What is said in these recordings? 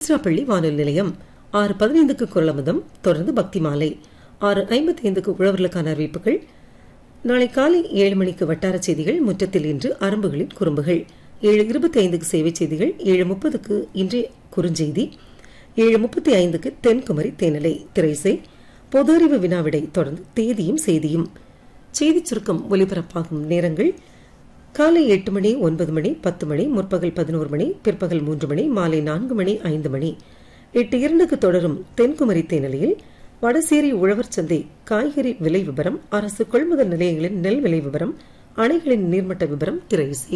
திருச்சிராப்பள்ளி வானொலி நிலையம் 6:15க்கு குரலமுதம், தொடர்ந்து பக்தி மாலை. 6:55க்கு உழவர்களுக்கான அறிவிப்புகள். நாளை காலை 7 மணிக்கு வட்டார செய்திகள், முற்றத்தில் இன்று அரம்புகளின் குறும்புகள். 7:25க்கு சேவை செய்திகள், 7:30க்கு இன்றைய குறுஞ்செய்தி, 7:35க்கு தென்குமரி தேனலை திரைசை, பொது அறிவு வினாவிடை, தொடர்ந்து தேதியும் செய்தியும். செய்திச் சுருக்கம் ஒலிபரப்பாகும் நேரங்கள் காலை 8 மணி, 9 மணி, 10 மணி, முற்பகல் 11 மணி, பிற்பகல் 3 மணி, மாலை 4 மணி, 5 மணி. 8:02க்கு தொடரும் தென்குமரி தேனலையில் வடசேரி உழவர் சந்தை காய்கறி விலை விவரம், அரசு கொள்முதல் நிலையங்களின் நெல் விலை விவரம், அணைகளின் நீர்மட்ட விவரம், திரையிசை.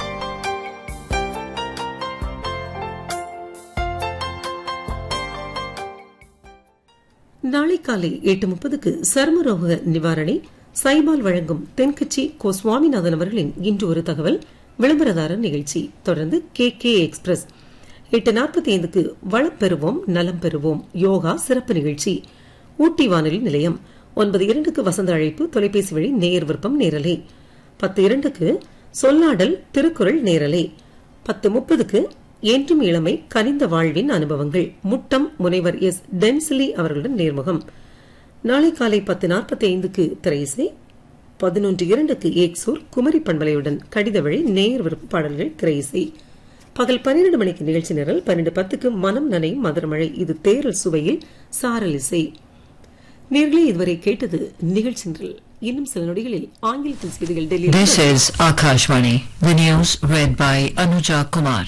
நாளை காலை 8:30க்கு சர்மரோக நிவாரணி சைபால் வழங்கும் தென்கட்சி கோ சுவாமிநாதன் அவர்களின் இன்று ஒரு தகவல் விளம்பரதாரர் நிகழ்ச்சி. தொடர்ந்து கே எக்ஸ்பிரஸ். 8:45க்கு வளம் பெறுவோம் நலம் பெறுவோம் யோகா சிறப்பு நிகழ்ச்சி ஊட்டி வானொலி நிலையம். 9:02க்கு வசந்த அழைப்பு தொலைபேசி வழி நேயர் விருப்பம் நேரலை. 10:02க்கு சொல்லாடல் திருக்குறள் நேரலை. 10:30க்கு என்றும் இளமை கனிந்த வாழ்வின் அனுபவங்கள் முட்டம் முனைவர் எஸ் டென்சிலி அவர்களுடன் நேர்முகம். நாளை காலை 10:45க்கு திரையிசை. 11:02க்கு ஏக்சூர் குமரி பண்பலையுடன் கடித வழி நேயர் விருப்ப பாடல்கள் திரையிசை. பகல் 12 மணிக்கு நிகழ்ச்சி நிரல். 12:10க்கு மனம் நனையும் மதுரமழை, இது தேரல் சுவையில் சாரல் இசை. நேர்களே இதுவரை கேட்டது நிகழ்ச்சி நிரல். இன்னும் சில நொடிகளில் ஆங்கிலத்தில் செய்திகள் Delhi. This is Akashvani. The news read by Anuja Kumar.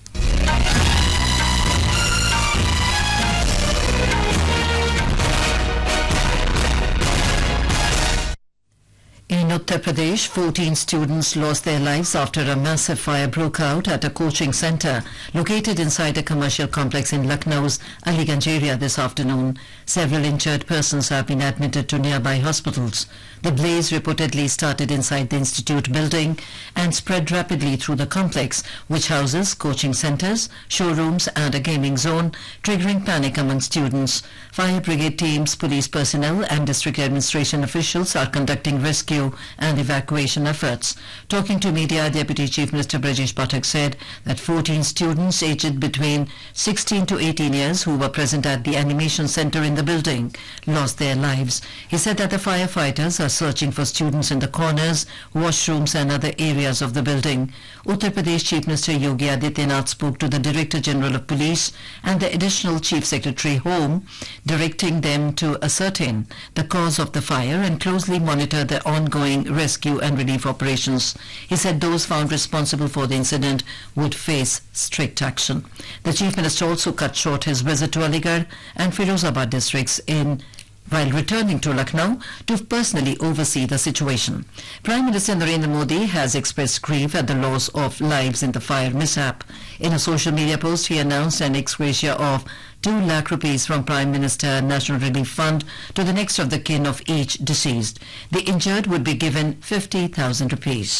In Uttar Pradesh, 14 students lost their lives after a massive fire broke out at a coaching center located inside a commercial complex in Lucknow's Aliganj area this afternoon. Several injured persons have been admitted to nearby hospitals. The blaze reportedly started inside the institute building and spread rapidly through the complex, which houses coaching centers, showrooms and a gaming zone, triggering panic among students. Fire brigade teams, police personnel and district administration officials are conducting rescue and evacuation efforts. Talking to media, Deputy Chief Minister Brajesh Pathak said that 14 students aged between 16 to 18 years who were present at the animation center in the building lost their lives. He said that the firefighters are searching for students in the corners, washrooms and other areas of the building. Uttar Pradesh Chief Minister Yogi Adityanath spoke to the Director General of Police and the Additional Chief Secretary Home, directing them to ascertain the cause of the fire and closely monitor the ongoing rescue and relief operations. He said those found responsible for the incident would face strict action. The Chief Minister also cut short his visit to Aligarh and Firozabad districts while returning to Lucknow to personally oversee the situation. Prime Minister Narendra Modi has expressed grief at the loss of lives in the fire mishap. In a social media post, he announced an ex gratia of 2 lakh rupees from Prime Minister National Relief Fund to the next of the kin of each deceased. The injured would be given 50,000 rupees.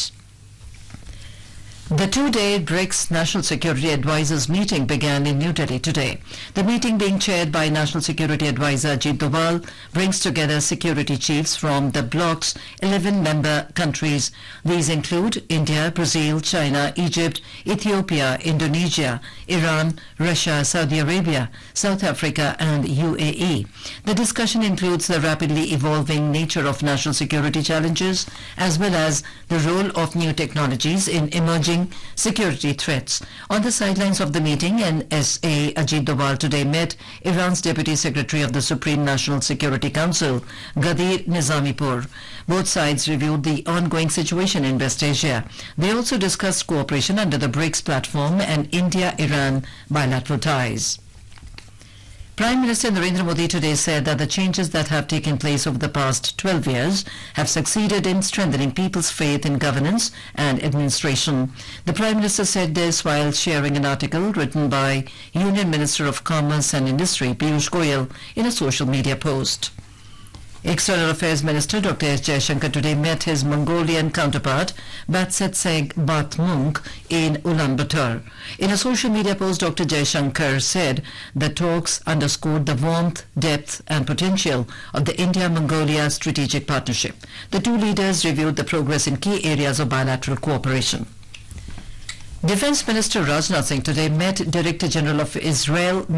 The 2-day BRICS National Security Advisors meeting began in New Delhi today. The meeting, being chaired by National Security Advisor Ajit Doval, brings together security chiefs from the bloc's 11 member countries. These include India, Brazil, China, Egypt, Ethiopia, Indonesia, Iran, Russia, Saudi Arabia, South Africa and UAE. The discussion includes the rapidly evolving nature of national security challenges as well as the role of new technologies in emerging security threats. On the sidelines of the meeting, NSA Ajit Doval today met Iran's Deputy Secretary of the Supreme National Security Council, Ghadir Nizamipur. Both sides reviewed the ongoing situation in West Asia. They also discussed cooperation under the BRICS platform and India-Iran bilateral ties. Prime Minister Narendra Modi today said that the changes that have taken place over the past 12 years have succeeded in strengthening people's faith in governance and administration. The Prime Minister said this while sharing an article written by Union Minister of Commerce and Industry Piyush Goyal in a social media post. External Affairs Minister Dr. S. Jaishankar today met his Mongolian counterpart Batsetseg Batmung in Ulaanbaatar. In a social media post, Dr. Jaishankar said the talks underscored the warmth, depth and potential of the India-Mongolia strategic partnership. The two leaders reviewed the progress in key areas of bilateral cooperation. Defense Minister Rajnath Singh today met Director General of Israel